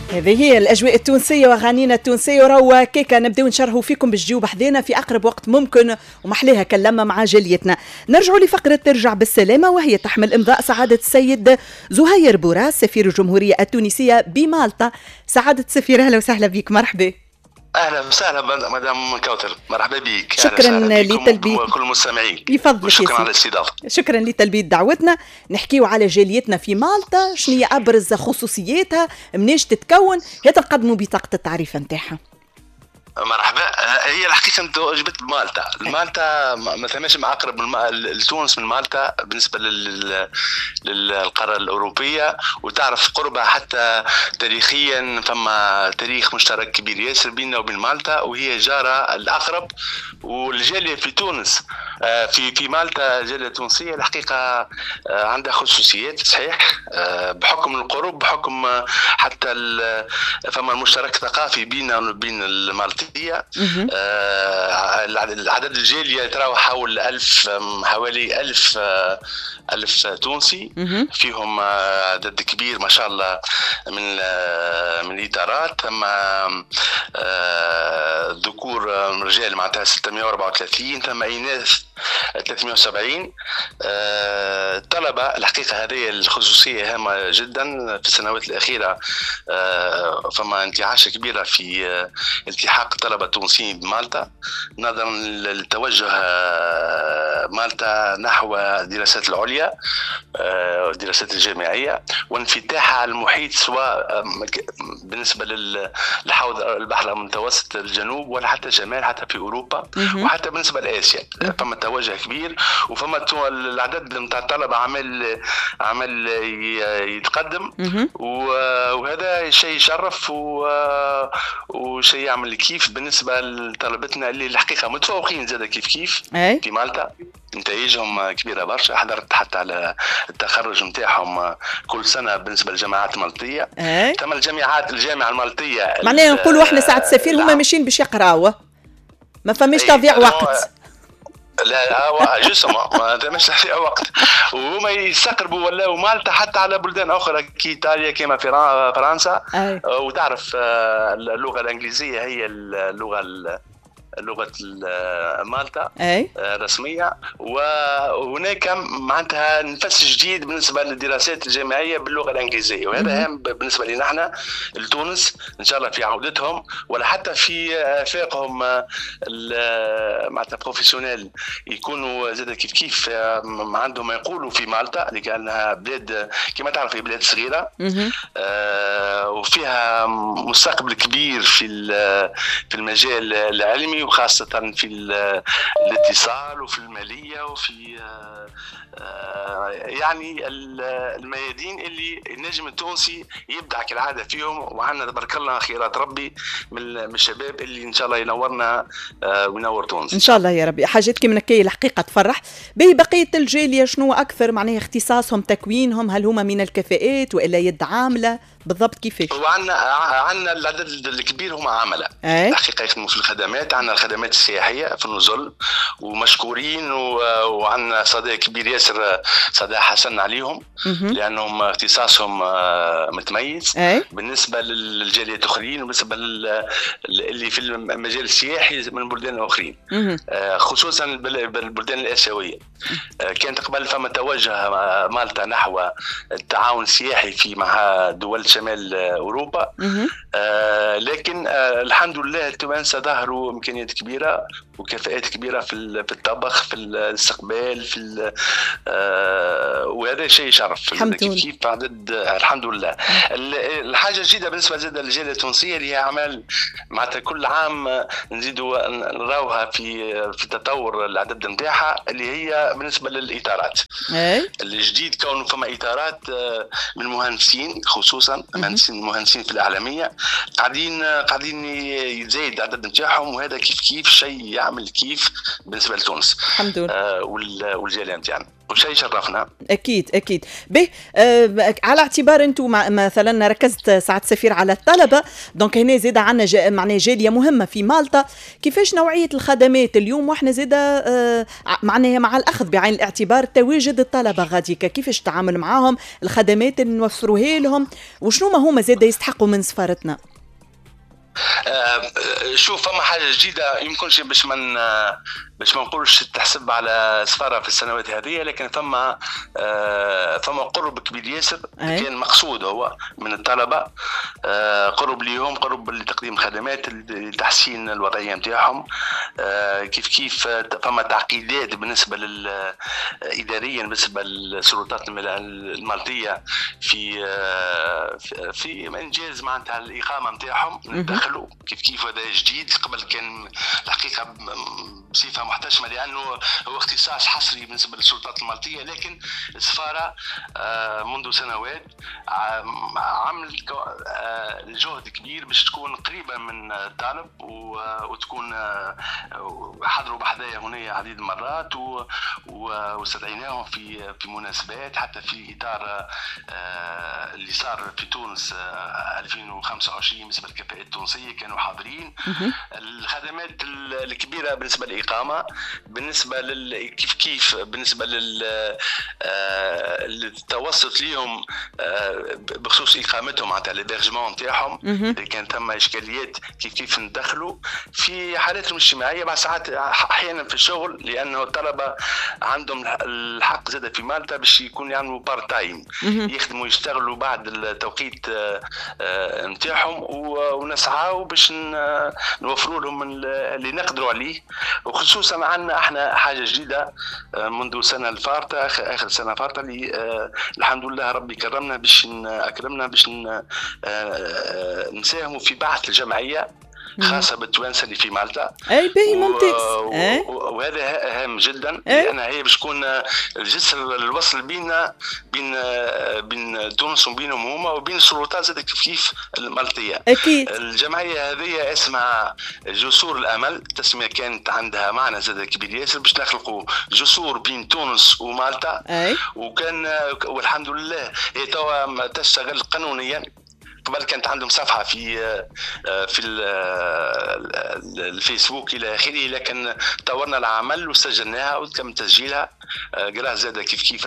هذه هي الأجواء التونسية وأغانينا التونسية، وروا كيكا نبداو نشرحوا فيكم بالجيو بحذانا في أقرب وقت ممكن، ومحليها كلمة مع جاليتنا. نرجعوا لفقرة ترجع بالسلامة، وهي تحمل إمضاء سعادة السيد زهير بوراس سفير الجمهورية التونسية بمالطا. سعادة السفير أهلا وسهلا بك، مرحبا. اهلا وسهلا مدام كوثر، مرحبا بك. شكرا لتلبيه كل المستمعين، يفضل وشكرا على الاستضافه. شكرا لتلبيه دعوتنا. نحكيو على جاليتنا في مالطا، شنو هي ابرز خصوصياتها، مناش تتكون، هات نقدموا بطاقه التعريف نتاعها. مرحبا. هي الحقيقه انت جبت مالطا ما ثماش مع اقرب لتونس من مالطا بالنسبه للقاره الاوروبيه، وتعرف قربها حتى تاريخيا، فما تاريخ مشترك كبير ياسر بيننا وبين مالطا، وهي جاره الاقرب. والجاليه في تونس في مالطا جاليه تونسيه الحقيقه عندها خصوصيات صحيح، بحكم القرب، بحكم حتى فما المشترك ثقافي بيننا وبين المالطيين. العدد الجالية تراو حوالي 1000 تونسي، فيهم عدد كبير ما شاء الله من الإطارات، ثم ذكور رجال معناتها 634، ثم إناث 370. طلبة الحقيقة هذه الخصوصية هامة جدا في السنوات الأخيرة، فما انتعاشة كبيرة في التحاق طلبة تونسيين بمالطا، نظرا للتوجه مالطا نحو الدراسات العليا، الدراسات الجامعية، وانفتاحها على المحيط، سواء بالنسبة لحوض البحر المتوسط الجنوب ولا حتى الشمال، حتى في أوروبا، وحتى بالنسبة لآسيا فما توجه كبير، وفما العدد نتاع الطلبة عمل يتقدم، وهذا شيء يشرف وشيء يعمل كيف بالنسبة لطلبتنا اللي الحقيقة متفوقين زادة كيف في مالطا. نتائجهم كبيرة برشا، حضرت حتى على التخرج نتاعهم كل سنة بالنسبة للجامعات المالطية. ثم الجامعة المالطية معناها نقولوا احنا ساعة السفير هما ماشيين باش يقراوا، ما فماش تضييع وقت. لا جسمه ما مش تضييع وقت، وهما يستقربوا ولاو مالطا حتى على بلدان اخرى كايطاليا كما فرنسا. وتعرف اللغة الانجليزية هي لغة مالطا رسمية، وهناك معناتها نفس جديد بالنسبة للدراسات الجامعية باللغة الإنجليزية، وهذا هام بالنسبة لنا احنا لتونس إن شاء الله في عودتهم، ولا حتى في إفاقهم معناتها بروفيسيونيل يكونوا زاد كيف عندهم ما يقولوا في مالطا، لأنها بلاد كما تعرف هي بلاد صغيرة، وفيها مستقبل كبير في المجال العلمي، وخاصة في الاتصال وفي المالية وفي يعني الميادين اللي النجم التونسي يبدع كالعادة فيهم، وعندنا تبارك الله خيرات ربي من الشباب اللي إن شاء الله ينورنا وينور تونس إن شاء الله يا ربي. حاجتك من كي الحقيقة تفرح. بقية الجالية شنو أكثر معناها اختصاصهم، تكوينهم، هل هما من الكفاءات وإلا يد عاملة بالضبط كيفاش؟ وعندنا العدد الكبير هم عاملة الحقيقة يخدموا في الخدمات. عندنا الخدمات السياحية في النزل ومشكورين، وعندنا صدى كبير ياسر، صدى حسن عليهم لأنهم اختصاصهم متميز بالنسبة للجالية الأخرين، وبالنسبة اللي في المجال السياحي من البلدان الآخرين، خصوصا البلدان الآسيوية. كانت قبل فما توجه مالطا نحو التعاون السياحي مع دول شمال أوروبا، لكن الحمد لله التوانسة ظهروا إمكانيات كبيرة وكفاءات كبيرة في الطبخ، في الاستقبال، وهذا شيء يشرف كيف عدد الحمد لله. الحاجة الجديدة بالنسبة للجالية التونسية اللي هي أعمال معناتها كل عام نزيدوا نراوها في تطور العدد نتاعها، اللي هي بالنسبة للإطارات الجديد، كون فما إطارات من المهندسين، خصوصا مهندسين في الإعلامية قاعدين يزيد العدد نتاعهم، وهذا كيف شيء يعمل كيف بالنسبة لتونس الحمد لله والجالية نتاعنا. وشيء شرفنا. اكيد به على اعتبار انتم مثلا ركزت سعادة السفير على الطلبه، دونك هنا زيد عندنا معناها جاليه مهمه في مالطا. كيفاش نوعيه الخدمات اليوم واحنا زيد معناها مع الاخذ بعين الاعتبار تواجد الطلبه غاديكا، كيفاش تتعامل معاهم، الخدمات اللي نوفروها لهم، وشنو ما هما زيد يستحقوا من سفارتنا؟ شوف، فما حاجه جديده يمكنش باش ما نقولش تحسب على سفاره في السنوات هذه، لكن فما قرب كبير ياسر كان مقصود هو من الطلبه، قرب ليهم، قرب لتقديم الخدمات لتحسين الوضعيه نتاعهم. كيف فما تعقيدات بالنسبه اداريا بالنسبه للسلطات المالطيه في انجاز معناتها الاقامه نتاعهم. ندخلوا كيف هذا جديد. قبل كان الحقيقه بصفه محتشمه لانه هو اختصاص حصري بالنسبه للسلطات المالطيه، لكن السفاره منذ سنوات عملت جهد كبير باش تكون قريبه من الطالب، وتكون حضروا بحذايا هنا عديد المرات، واستدعيناهم في مناسبات، حتى في اطار اللي صار في تونس 2025 بالنسبه للكفاءات التونسيه كانوا حاضرين. الخدمات الكبيره بالنسبه للاقامه، بالنسبه كيف بالنسبه للتوسط ليهم بخصوص اقامتهم معناتها الهيبرجمون نتاعهم. اذا كان ثم اشكاليات كيف ندخلوا في حالاتهم الاجتماعيه، بعض ساعات احيانا في الشغل، لانه الطلبه عندهم الحق زاد في مالطا باش يكون يعملوا بارت تايم، يخدموا يشتغلوا بعد التوقيت نتاعهم، ونسعاو باش نوفروا لهم اللي نقدروا عليه. وخصوصا عندنا احنا حاجه جديده منذ سنه الفارطه، اخر سنه فارطه اللي الحمد لله ربي كرمنا باش نساهموا في بعث الجمعيه خاصه بالتوانسه اللي في مالطا. اي باهي ممتاز. وهذا هام جدا، لان هي باش تكون الجسر الوصل بين تونس وبينهم هما وبين السلطات زاد كيف المالطيه. اكيد. الجمعيه هذه اسمها جسور الامل، تسميه كانت عندها معنى زاد كبير ياسر باش نخلقوا جسور بين تونس ومالطا. وكان والحمد لله هي توا تشتغل قانونيا. قبل كانت عندهم صفحه في الفيسبوك الى اخره، لكن طورنا العمل وسجلناها وتم تسجيلها. قراه زاد كيف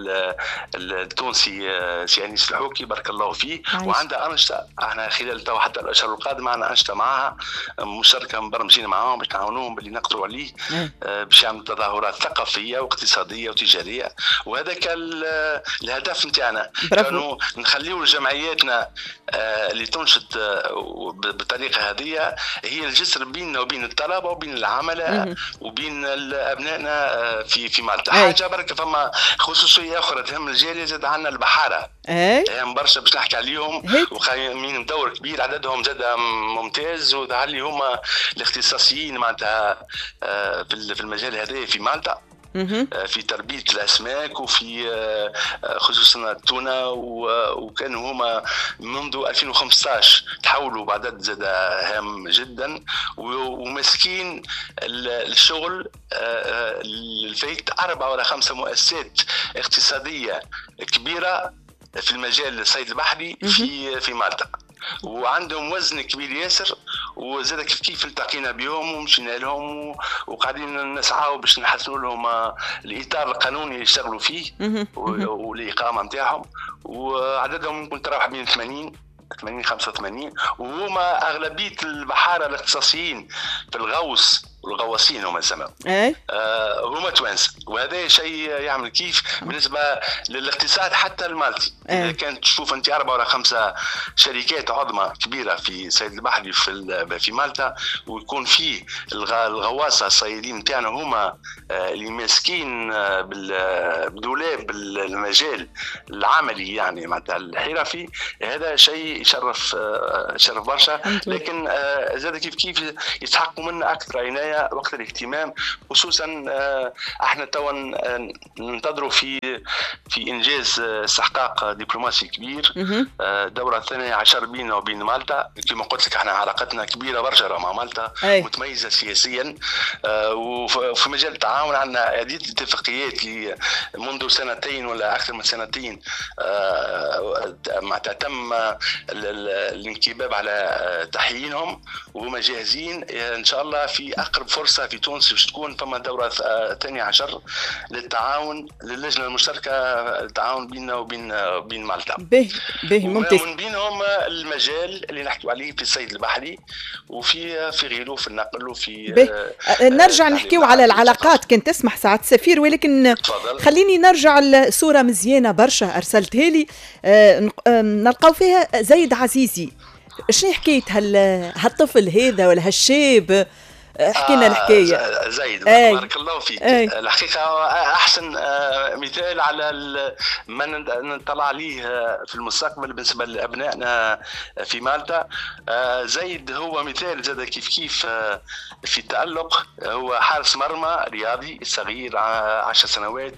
التونسي سي انيس الحوكي بارك الله فيه، وعندها انشطه. احنا خلال تو حتى الاشهر القادمه عندنا انشطه معها مشاركه مبرمجين معاهم باش نعاونوهم باللي نقدروا عليه، باش يعملوا تظاهرات ثقافيه واقتصاديه وتجاريه. وهذا كان الهدف نتاعنا، كانوا نخليوا لجمعياتنا اللي تنشط بالطريقه هذه هي الجسر بيننا وبين الطلبه وبين العملاء وبين ابنائنا في مالطا. حاجه برك فما خصوصيه اخرى تهم الجاليه، زاد عندنا البحاره اهم برشا باش نحكي عليهم، وقايمين بدور كبير، عددهم زاد ممتاز، وظهر لي هما الاختصاصيين معناتها في المجال هذا في مالطا، في تربية الأسماك وفي خصوصا التونة. وكانوا هما منذ 2015 تحولوا بعدد زاد هام جدا، ومسكين الشغل الفايت 4 ولا 5 مؤسسات اقتصادية كبيرة في المجال الصيد البحري في مالطا، وعندهم وزن كبير ياسر. وزاد كيف التقينا بهم ومشينا لهم وقاعدين نسعاو باش نحسنوا لهم الاطار القانوني اللي يشتغلوا فيه والاقامه نتاعهم. وعددهم ممكن تراوح بين 80 85، وهما اغلبيه البحاره الاختصاصيين في الغوص والغواصين هما يسموا هما توانسه. وهذا شيء يعمل كيف بالنسبه للاقتصاد حتى المالطي. اذا كانت تشوف انت 4 ولا 5 شركات عظمى كبيره في صيد البحري في مالطا، ويكون فيه الغواصه الصيادين نتاعنا هما اللي ماسكين بدولاب المجال العملي يعني معناتها الحرفي، هذا شيء يشرف برشا. لكن زاد كيف يستحقوا منا اكثر عنايه وقت الاهتمام، خصوصا احنا توا ننتظروا في في انجاز استحقاق دبلوماسي كبير. دورة 12 بيننا وبين مالطا، كما قلت لك احنا علاقتنا كبيره برشا مع مالطا، متميزه سياسيا، وفي مجال التعاون عندنا عديد الاتفاقيات منذ سنتين ولا اكثر من سنتين. معناتها تم الانكباب على تحيينهم، وهما جاهزين ان شاء الله في اقرب فرصه في تونس باش تكون فما دوره 12 للتعاون للجنه المشتركه، التعاون بيننا وبين مالطا. به ممتاز. ومن بينهم المجال اللي نحكي عليه في الصيد البحري وفي غيره، في النقل وفي نرجع نحكيو على العلاقات. كنت تسمح سعادة السفير، ولكن خليني نرجع لصورة مزيانة برشا أرسلتها لي نلقاو فيها زيد عزيزي. شنو حكاية هالطفل هذا ولا هالشاب؟ حكينا الحكايه. زيد بارك الله فيك. الحقيقه احسن مثال على ما نطلع عليه في المستقبل بالنسبه لابنائنا في مالطا. زيد هو مثال زاد كيف في التألق. هو حارس مرمى رياضي صغير 10 سنوات،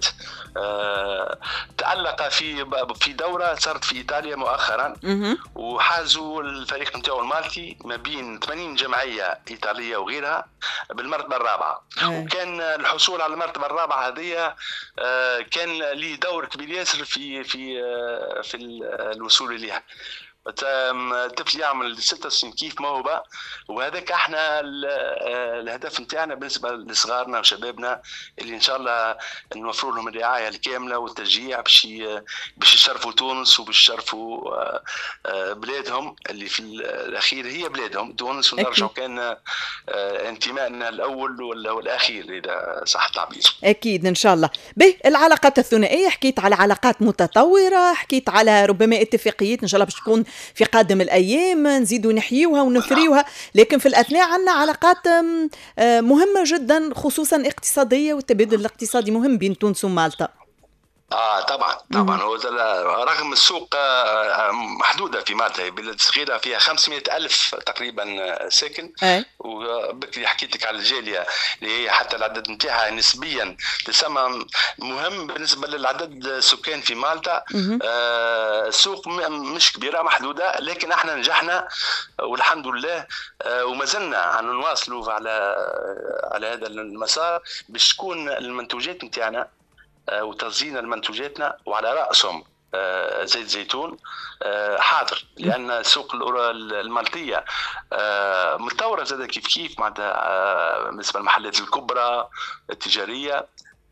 تألق في دورة صارت في إيطاليا مؤخرا، وحازوا الفريق نتاعو المالتي ما بين 80 جمعية إيطالية وغيرها بالمرتبة الرابعة. وكان الحصول على المرتبة الرابعة هذه كان ليه دور كبير ياسر في الوصول إليها. الطفل يعمل 6 سنين كيف موهبه، وهذاك احنا الهدف نتاعنا بالنسبه لصغارنا وشبابنا اللي ان شاء الله نوفر لهم الرعايه الكامله والتشجيع باش يشرفوا تونس وباش يشرفوا بلادهم اللي في الاخير هي بلادهم تونس، ونرجعوا كان انتمائنا الاول والاخير اذا صح التعبير. اكيد ان شاء الله. العلاقات الثنائيه، حكيت على علاقات متطوره، حكيت على ربما اتفاقيات ان شاء الله باش تكون في قادم الأيام نزيدوا نحيوها ونثريوها، لكن في الأثناء عندنا علاقات مهمة جدا خصوصا اقتصادية، والتبادل الاقتصادي مهم بين تونس ومالطا. طبعا هو رغم السوق محدودة في مالطا، بلاد صغيرة فيها 500,000 تقريبا ساكن، وبكري حكيت لك على الجالية اللي هي حتى العدد نتاعها نسبيا تسمى مهم بالنسبة للعدد السكان في مالطا. السوق مش كبيرة محدودة، لكن احنا نجحنا والحمد لله، وما زلنا عم نواصلوا على هذا المسار باش تكون المنتوجات نتاعنا وتزيين المنتوجاتنا وعلى رأسهم زيت زيتون حاضر، لأن السوق المالطية متطورة زاد كيف معناتها بالنسبة للمحلات الكبرى التجارية.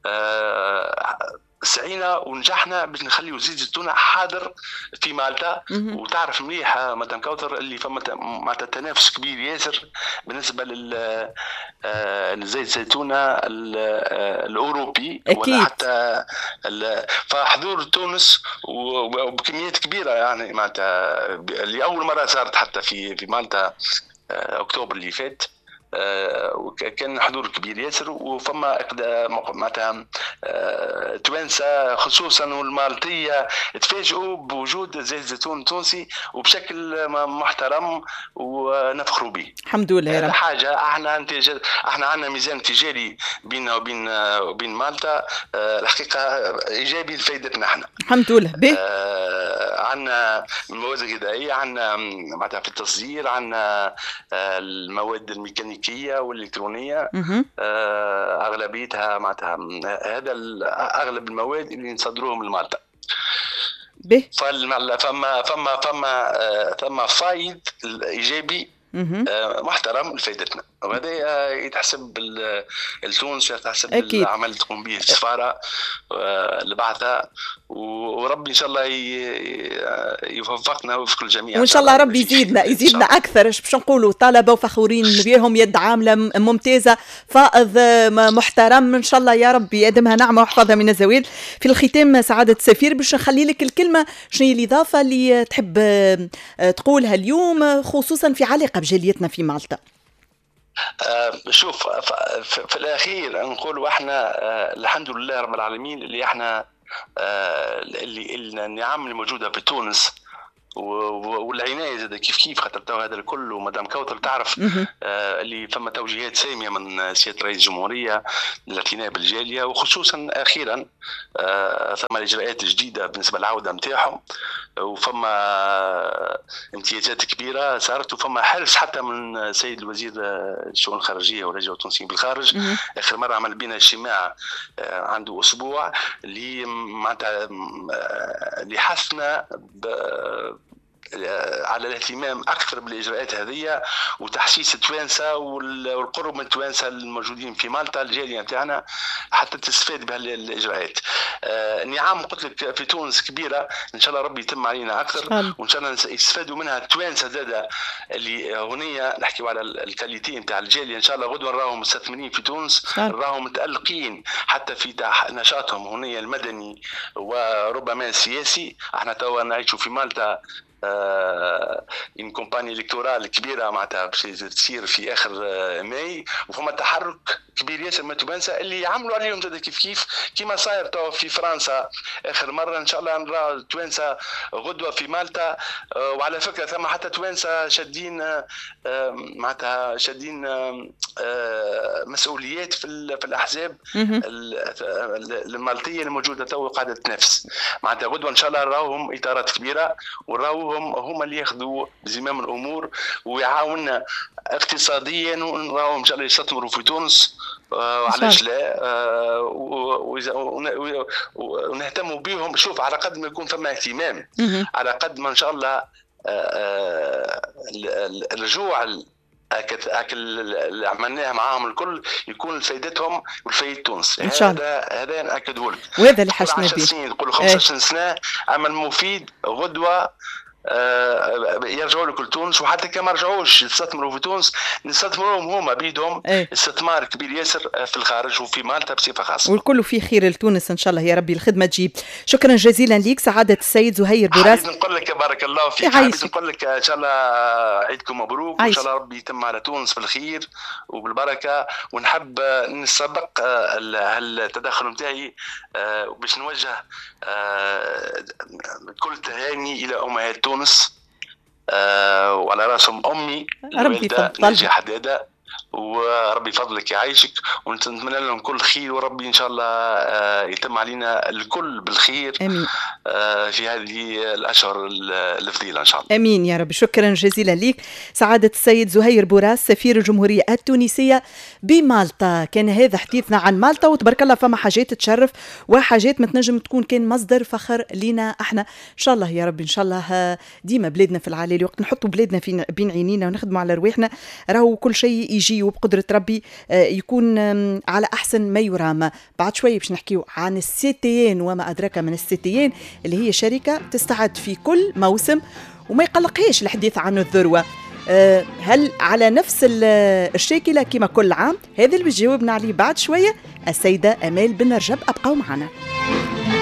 سعينا ونجحنا باش نخليو زيت الزيتون حاضر في مالطا. وتعرف مليح مدام كوثر اللي فما معناتها تنافس كبير ياسر بالنسبه للزيت الزيتون الاوروبي ولا حتى فحضور تونس وبكميات كبيره، يعني معناتها لاول مره صارت حتى في مالطا اكتوبر اللي فات. وكان حضور كبير ياسر، وفما معناتها توانسه خصوصا والمالطيه تفاجئوا بوجود زيت الزيتون تونسي وبشكل محترم ونفخروا به. الحمد لله. هذا حاجه احنا عندنا ميزان تجاري بيننا وبين مالطا الحقيقه ايجابي لفائدتنا احنا. الحمد لله. عندنا المواد الغذائيه، عندنا معناتها في التصدير، عندنا المواد الميكانيكيه والإلكترونية أغلبيتها معناتها هذا أغلب المواد اللي نصدروهم لمالطا. فما فايد إيجابي محترم لفائدتنا، وهذا يتحسب لتونس، يتحسب العمل تقوم به السفارة البعثة، وربي إن شاء الله يوفقنا ويوفق الجميع، وإن شاء الله ربي يزيدنا أكثر. باش نقولوا طلبة وفخورين بهم، يد عاملة ممتازة، فائض محترم، إن شاء الله يا رب يقدمها نعمة ويحفظها من الزوال. في الختام سعادة السفير باش نخلي لك الكلمة، شنو هي الإضافة اللي تحب تقولها اليوم خصوصا في علاقة بجاليتنا في مالطا؟ شوف، في الأخير نقول احنا الحمد لله رب العالمين اللي احنا اللي النعم الموجودة في تونس والعنايه زاد كيف خاطر تو هذا الكل، ومدام كوثر تعرف اللي فما توجيهات ساميه من سياده رئيس الجمهوريه للاعتناء بالجاليه، وخصوصا اخيرا ثم اجراءات جديده بالنسبه للعوده نتاعهم، وفما امتيازات كبيره صارت، وفما حرص حتى من سيد الوزير الشؤون الخارجيه والرجاء والتونسيين بالخارج. اخر مره عمل بينا اجتماع عنده اسبوع اللي معناتها اللي حثنا على الاهتمام اكثر بالاجراءات هذه وتحسيس التوانسه والقرب من التوانسه الموجودين في مالطا الجاليه نتاعنا حتى تستفاد بهالاجراءات. نعم قلت لك في تونس كبيره، ان شاء الله ربي يتم علينا اكثر، وان شاء الله يستفادوا منها التوانسه زاده اللي هنيه نحكيوا على الكاليتي نتاع الجاليه. ان شاء الله غدوه نراهم مستثمرين في تونس، نراهم متالقين حتى في نشاطهم هنيه المدني وربما السياسي. احنا توا نعيشوا في مالطا ان كومباني الكتورال كبيره معناتها باش تصير في اخر ماي، وفما تحرك كبير ياسر من التوانسه اللي يعملوا عليهم زاد كيف كيما صاير تو في فرنسا اخر مره. ان شاء الله نرى التوانسه غدوه في مالطا. وعلى فكره ثم حتى توانسه شادين معناتها شادين مسؤوليات في الاحزاب المالطيه الموجوده تو قاعده تنافس معناتها. غدوه ان شاء الله نراهم اطارات كبيره، ونراهم هما اللي ياخذوا بزمام الامور ويعاوننا اقتصاديا، ونراهم ان شاء الله يستثمروا في تونس. وعلاش لا ونهتموا بهم. شوف على قد ما يكون فما اهتمام، على قد ما ان شاء الله الرجوع اللي عملناها معاهم الكل يكون فائدتهم وفائده تونس. هذا ناكده لك، وهذا اللي حشنا به. تقول 15 سنه عمل مفيد، غدوه يرجعوا لكل تونس. وحتى كما رجعوش يستثمروا في تونس نستثمروهم هما بيدهم استثمار كبير ياسر في الخارج وفي مالطا بصفه خاصه، والكل في خير لتونس ان شاء الله يا ربي. الخدمه تجيب. شكرا جزيلا ليك سعاده السيد زهير بوراس. نقول لك بارك الله فيك، حبيت نقول لك ان شاء الله عيدكم مبروك، وان شاء الله ربي يتم على تونس بالخير وبالبركه. ونحب نسبق التدخل نتاعي باش نوجه كل تهاني الى امهات تونس وعلى راسهم امي الوالده ناجية حداده، وربي فضلك يعيشك، ونتمنى لهم كل خير، وربي ان شاء الله يتم علينا الكل بالخير. امين في هذه الاشهر الفضيله ان شاء الله. امين يا رب. شكرا جزيلا لك سعاده السيد زهير بوراس سفير الجمهوريه التونسيه بمالطا. كان هذا حديثنا عن مالطا، وتبارك الله فما حاجات تشرف وحاجات ما تنجم تكون كان مصدر فخر لنا احنا ان شاء الله يا رب. ان شاء الله ديما بلادنا في العالي، وقت نحطوا بلادنا في بين عينينا ونخدموا على رواحنا راهو كل شيء يجي وبقدرة ربي يكون على أحسن ما يرام. بعد شوي باش نحكيو عن السيتيين وما أدراك من السيتيين، اللي هي شركة تستعد في كل موسم وما يقلقهاش الحديث عن الذروة. هل على نفس الشاكلة كما كل عام؟ هذا اللي بيجاوبنا عليه بعد شوية السيدة أمال بن رجب. أبقوا معنا.